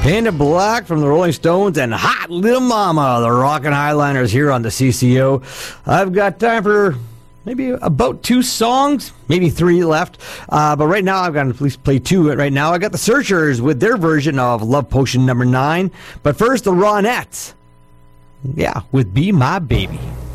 Painted Black from the Rolling Stones and Hot Little Mama, the Rockin' Highliners here on the CCO. I've got time for maybe about 2 songs, maybe 3 left. But right now, I've got to at least play 2 right now. I got the Searchers with their version of Love Potion number 9. But first, the Ronettes. Yeah, with Be My Baby.